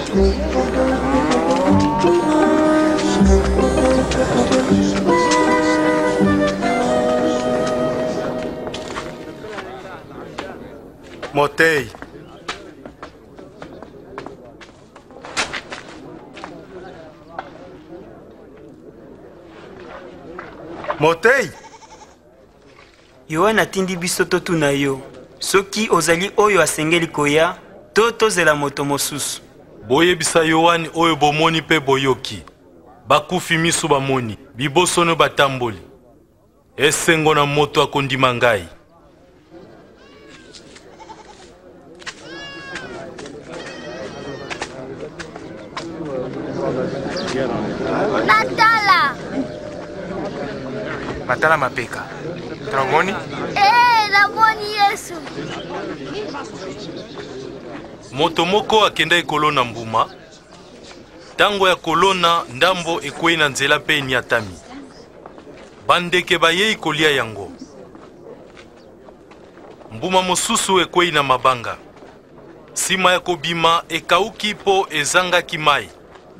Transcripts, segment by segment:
Motei. Motei. Yohana atindi biso totuna yo soki ozali oyo asengeli koya to tozela moto mosusu. Boyebisa Yohani oyo bomoni pe boyoki. Bakufi misu bamoni, bibosono batamboli. Esengo na moto akondima ngai. Natala. Matala mapeka. Tramoni? Namoni Yesu. Moto moko akenda ekolona mbuma. Tango ya kolona ndambo ekwei na nzela pe niatami. Bandeke bayei kolia yango. Mbuma mosusu ekwei na mabanga. Sima ya kobima ekauki po ezangaki mai.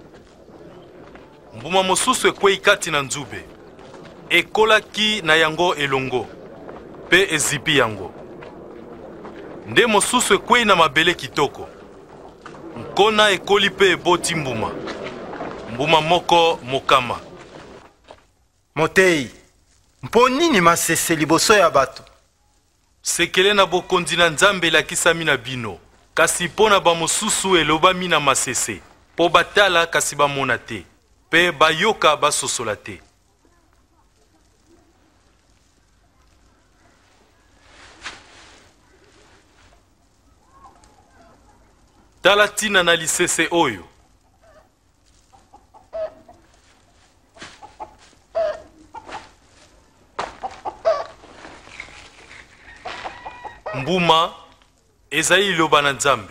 Mbuma mosusu ekwei kati na nzube. Ekolaki na yango elongo. Pe ezipi yango. Nde mosusu ekwei na mabele kitoko. Nkona ekoli pe eboti mbuma. Mbuma moko mokama. Motei. Mpo nini masese liboso ya bato? Sekele na bokonzi na Nzambe elakisami na bino. Kasi po na bamosusu elobami na masese. Po batala kasi bamona te. Pe bayoka basosola te. Tala tina na lisese oyo. Mbuma ezali liloba na Nzambe.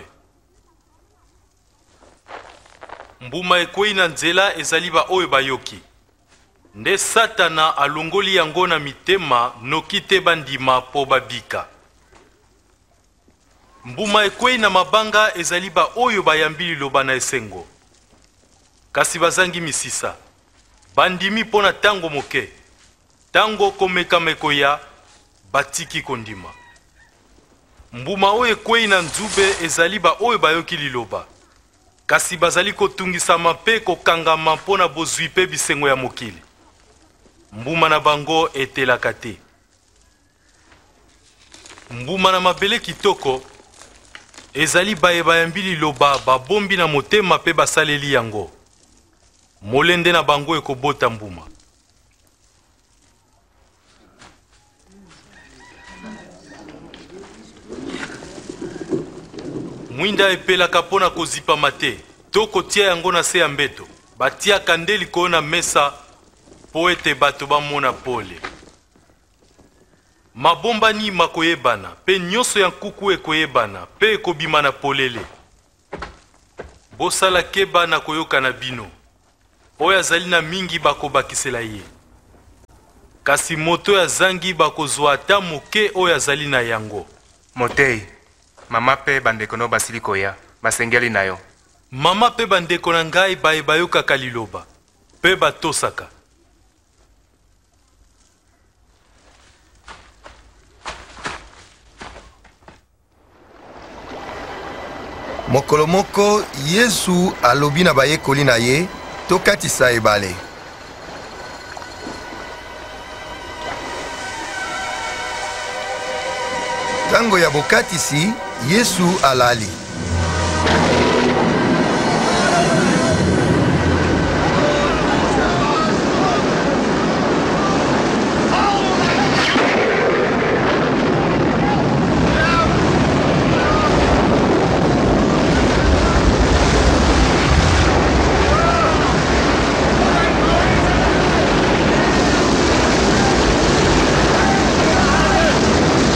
Mbuma ekwei na nzela ezali ba oyo bayoki. Nde Satana alongoli yango na mitema noki te bandima po babika. Mbuma ekwei na mabanga ezali ba oyo bayambi liloba na esengo. Kasi bazangi misisa. Bandimi pona tango moke. Tango komeka mekoya batiki kondima. Mbuma oyo ekwei na nzube ezali ba oyo bayoki liloba. Kasi bazali kotungisama pe kokangama mpona bozwi pe bisengo ya mokili. Mbuma na bango etelaka te. Mbuma na mabele kitoko ezali baye bayambi liloba babombi na motema pe basaleli yango. Molende na bango ekobota mbuma. Mwinda epelaka pona kozipama te, to kotia yango na se ya mbeto. Batiaka nde likolo na mesa po ete bato bamona pole. Mabombani makoyebana, pe nyonso ya nkuku ekoyebana, pe ekobima na polele. Bosala keba na koyoka na bino. Oyo azali na mingi bakobakisela ye. Kasi moto ya zangi bakozwa ata moke oyo azali na yango. Motei. Mama pe bandeko no basili koya. Basengeli na yo. Mama pe bandeko na ngai baye bayokaka liloba. Pe batosaka. Mokolo moko Yesu alobi na bayekoli na ye tokatisa ebale. Tango ya bokatisi Yesu alali.